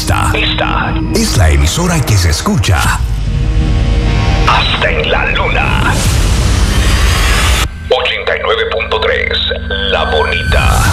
Esta es la emisora que se escucha hasta en la luna. 89.3 La Bonita.